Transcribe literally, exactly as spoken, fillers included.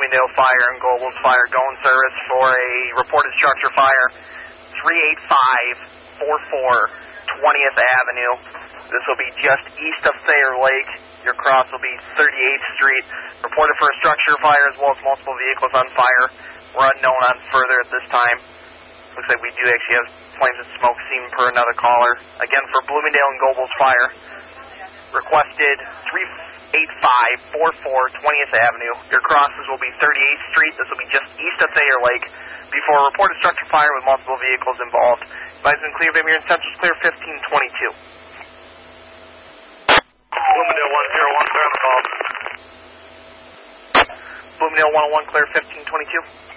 Bloomingdale Fire and Gobles Fire, going service for a reported structure fire, three eight five four four twentieth Avenue. This will be just east of Thayer Lake. Your cross will be thirty-eighth Street. Reported for a structure fire as well as multiple vehicles on fire. We're unknown on further at this time. Looks like we do actually have flames and smoke seen per another caller. Again, for Bloomingdale and Gobles Fire, requested three eight five four four twentieth Avenue. Your crosses will be thirty-eighth Street. This will be just east of Thayer Lake. Before a reported structure fire with multiple vehicles involved. Advise and clear, Van Buren Central's clear fifteen twenty-two. Bloomingdale one zero one, clear on the call. Bloomingdale one oh one, clear fifteen twenty-two.